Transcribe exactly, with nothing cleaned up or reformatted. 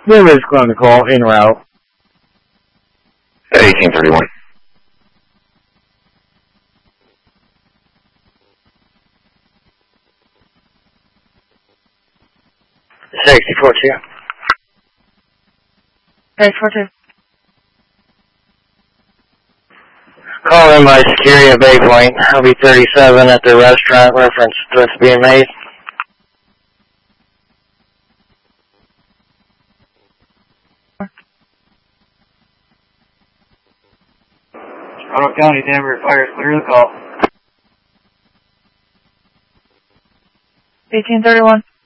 There is clinical en route. eighteen thirty-one. sixty-four two. sixty-four two. Call in by security at Bay Point. I'll be thirty-seven at the restaurant. Reference threats being made. Toronto County, Denver, fire clear the call. eighteen thirty-one.